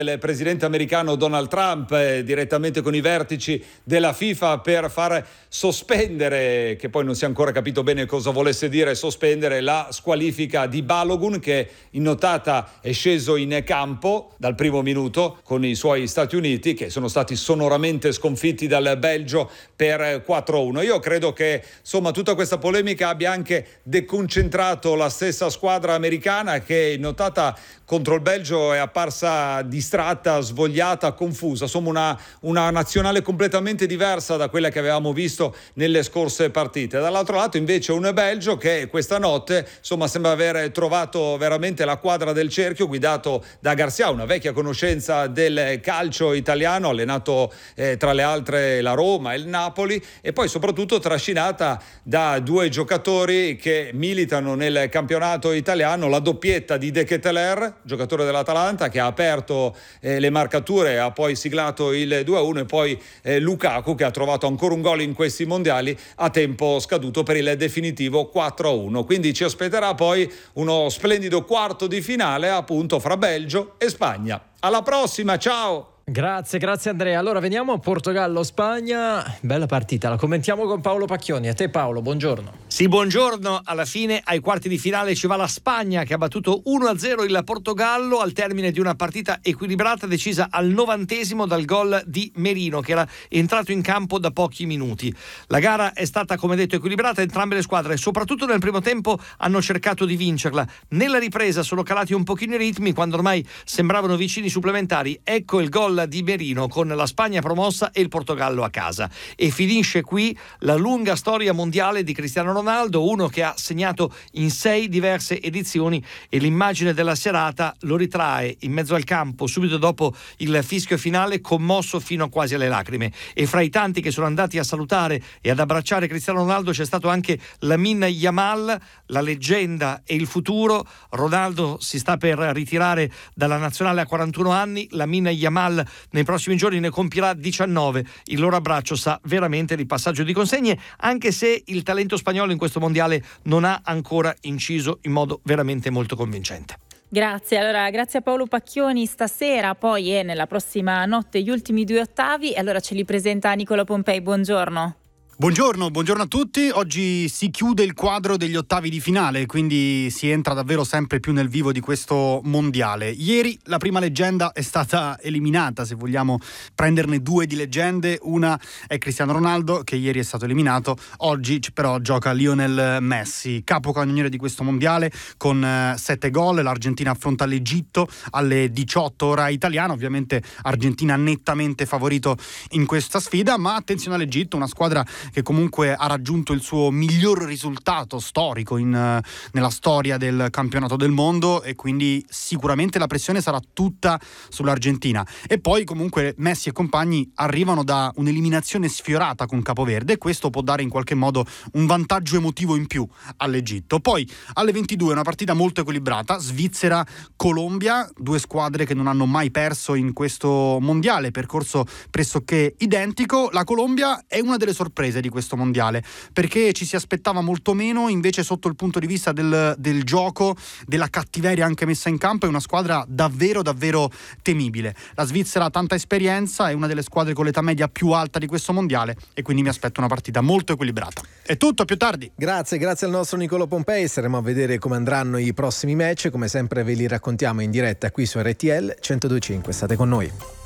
il presidente americano Donald Trump direttamente con i vertici della FIFA per far sospendere, che poi non si è ancora capito bene cosa volesse dire sospendere, la squalifica di Balogun, che in nottata è sceso in campo dal primo minuto con i suoi Stati Uniti, che sono stati sonoramente sconfitti dal Belgio per 4-1. Io credo che insomma tutta questa polemica abbia anche deconcentrato la stessa squadra americana, che in nottata contro il Belgio è apparsa distratta, svogliata, confusa. Insomma una nazionale completamente diversa da quella che avevamo visto nelle scorse partite. Dall'altro lato invece un Belgio che questa notte insomma sembra aver trovato veramente la quadra del cerchio, guidato da Garcia, una vecchia conoscenza del calcio italiano, allenato tra le altre la Roma e il Napoli, e poi soprattutto trascinata da due giocatori che militano nel campionato italiano, la doppietta di De Ketelaere, giocatore dell'Atalanta, che ha aperto le marcature, ha poi siglato il 2-1, e poi Lukaku, che ha trovato ancora un gol in questi mondiali a tempo scaduto per il definitivo 4-1. Quindi ci aspetterà poi uno splendido quarto di finale appunto fra Belgio e Spagna. Alla prossima, ciao! Grazie Andrea. Allora veniamo a Portogallo-Spagna, bella partita, la commentiamo con Paolo Pacchioni. A te Paolo, buongiorno. Sì, buongiorno. Alla fine ai quarti di finale ci va la Spagna, che ha battuto 1-0 il Portogallo al termine di una partita equilibrata decisa al 90° dal gol di Merino, che era entrato in campo da pochi minuti. La gara è stata, come detto, equilibrata, entrambe le squadre soprattutto nel primo tempo hanno cercato di vincerla. Nella ripresa sono calati un pochino i ritmi quando ormai sembravano vicini supplementari. Ecco il gol di Merino con la Spagna promossa e il Portogallo a casa, e finisce qui la lunga storia mondiale di Cristiano Ronaldo, uno che ha segnato in 6 diverse edizioni, e l'immagine della serata lo ritrae in mezzo al campo subito dopo il fischio finale, commosso fino quasi alle lacrime. E fra i tanti che sono andati a salutare e ad abbracciare Cristiano Ronaldo c'è stato anche Lamine Yamal, la leggenda e il futuro. Ronaldo si sta per ritirare dalla nazionale a 41 anni, Lamine Yamal nei prossimi giorni ne compirà 19. Il loro abbraccio sa veramente di passaggio di consegne, anche se il talento spagnolo in questo mondiale non ha ancora inciso in modo veramente molto convincente. Grazie, allora grazie a Paolo Pacchioni. Stasera poi e nella prossima notte gli ultimi 2 ottavi, allora ce li presenta Nicola Pompei. Buongiorno. Buongiorno a tutti. Oggi si chiude il quadro degli ottavi di finale, quindi si entra davvero sempre più nel vivo di questo mondiale. Ieri la prima leggenda è stata eliminata, se vogliamo prenderne 2 di leggende. Una è Cristiano Ronaldo, che ieri è stato eliminato. Oggi però gioca Lionel Messi, capocannoniere di questo mondiale con 7 gol. L'Argentina affronta l'Egitto alle 18 ora italiana. Ovviamente Argentina nettamente favorito in questa sfida, ma attenzione all'Egitto, una squadra che comunque ha raggiunto il suo miglior risultato storico nella storia del campionato del mondo, e quindi sicuramente la pressione sarà tutta sull'Argentina. E poi comunque Messi e compagni arrivano da un'eliminazione sfiorata con Capoverde, e questo può dare in qualche modo un vantaggio emotivo in più all'Egitto. Poi alle 22 una partita molto equilibrata, Svizzera-Colombia, 2 squadre che non hanno mai perso in questo mondiale, percorso pressoché identico. La Colombia è una delle sorprese di questo mondiale, perché ci si aspettava molto meno, invece sotto il punto di vista del gioco, della cattiveria anche messa in campo, è una squadra davvero temibile. La Svizzera ha tanta esperienza, è una delle squadre con l'età media più alta di questo mondiale, e quindi mi aspetto una partita molto equilibrata. È tutto, a più tardi. Grazie al nostro Nicola Pompei. Staremo a vedere come andranno i prossimi match, come sempre ve li raccontiamo in diretta qui su RTL 102.5. State con noi.